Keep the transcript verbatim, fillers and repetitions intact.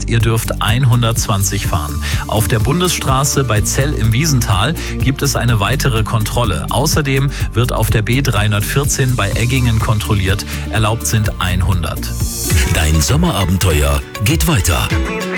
ihr dürft hundertzwanzig fahren. Auf der Bundesstraße bei Zell im Wiesental gibt es eine weitere Kontrolle. Außerdem wird auf der B dreihundertvierzehn bei Eggingen kontrolliert. Erlaubt sind hundert. Dein Sommerabenteuer geht weiter.